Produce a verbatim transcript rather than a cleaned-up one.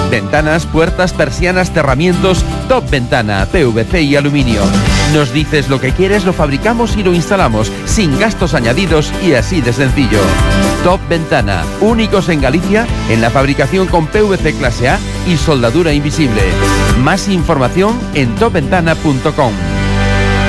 Ventanas, puertas, persianas, cerramientos, Top Ventana, P V C y aluminio. Nos dices lo que quieres, lo fabricamos y lo instalamos, sin gastos añadidos y así de sencillo. Top Ventana, únicos en Galicia en la fabricación con P V C clase A y soldadura invisible. Más información en top ventana punto com.